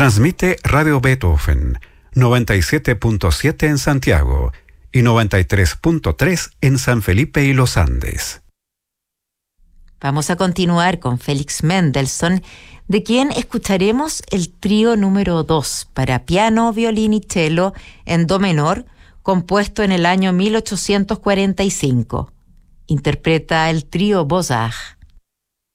Transmite Radio Beethoven, 97.7 en Santiago y 93.3 en San Felipe y Los Andes. Vamos a continuar con Félix Mendelssohn, de quien escucharemos el trío número 2 para piano, violín y cello en do menor, compuesto en el año 1845. Interpreta el trío Beaux-Arts.